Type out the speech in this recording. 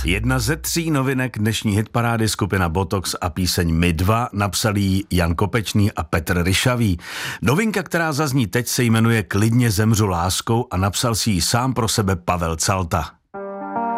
Jedna ze 3 novinek dnešní hitparády skupina Botox a píseň My dva napsali jí Jan Kopečný a Petr Ryšavý. Novinka, která zazní teď, se jmenuje Klidně zemřu láskou a napsal si ji sám pro sebe Pavel Calta.